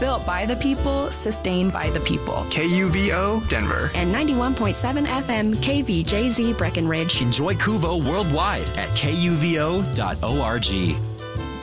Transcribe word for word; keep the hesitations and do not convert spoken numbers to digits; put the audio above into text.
Built by the people, sustained by the people. K U V O, Denver. And ninety-one point seven F M K V J Z Breckenridge. Enjoy Kuvo worldwide at K U V O dot org.